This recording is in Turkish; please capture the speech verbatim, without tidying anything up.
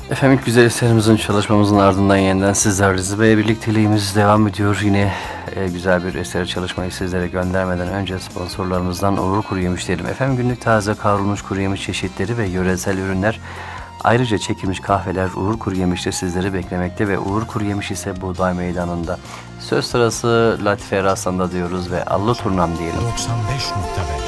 Efendim ilk güzel eserimizin çalışmamızın ardından yeniden sizlerle ve birlikteliğimiz devam ediyor. Yine e, güzel bir eser çalışmayı sizlere göndermeden önce sponsorlarımızdan Uğur Kuru Yemiş diyelim. Efendim günlük taze kavrulmuş kuru yemiş çeşitleri ve yöresel ürünler, ayrıca çekilmiş kahveler Uğur Kuru Yemiş'te sizleri beklemekte ve Uğur Kuru Yemiş ise Buğday Meydanı'nda. Söz sırası Latife Rassan'da diyoruz ve Allı Turnam diyelim. doksan beş nokta beş